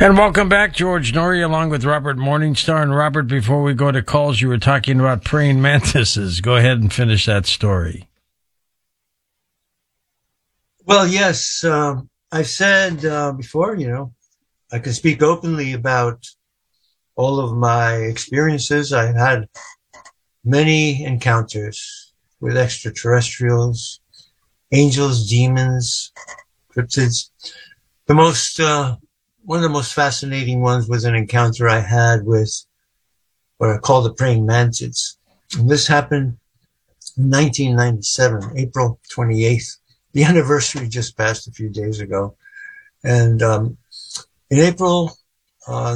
And welcome back, George Norrie, along with Robert Morningstar. And Robert, before we go to calls, you were talking about praying mantises. Go ahead and finish that story. Well, yes, I've said before, I can speak openly about all of my experiences. I had many encounters with extraterrestrials, angels, demons, cryptids. One of the most fascinating ones was an encounter I had with what I call the praying mantids. And this happened in 1997, April 28th. The anniversary just passed a few days ago. And in April